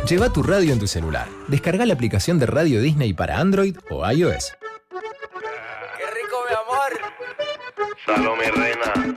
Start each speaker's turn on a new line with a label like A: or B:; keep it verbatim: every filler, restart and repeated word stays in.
A: Lleva tu radio en tu celular. Descarga la aplicación de Radio Disney para Android o iOS.
B: ¡Qué rico, mi amor!
C: Salud, mi reina.